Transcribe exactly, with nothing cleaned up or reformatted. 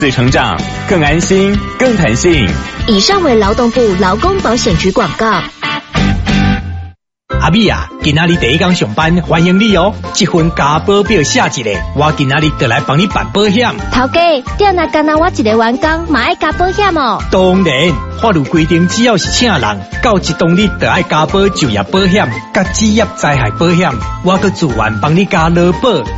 自成长，更安心，更弹性。 以上为劳动部劳工保险局广告。 阿美啊，今仔日第一天上班，欢迎你哦！这份加保表写一个，我今仔日就来帮你办保险。 头家，这若干那我一个员工，嘛爱加保险哦。 当然，法律规定，只要是请人，到一当日就爱加保就业保险、甲职业灾害保险，我阁自愿帮你加劳保。